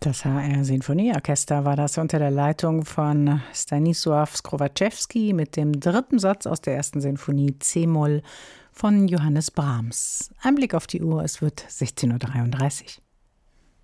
Das HR Sinfonieorchester war das unter der Leitung von Stanisław Skrowaczewski mit dem dritten Satz aus der ersten Sinfonie C-Moll von Johannes Brahms. Ein Blick auf die Uhr, es wird 16:33 Uhr.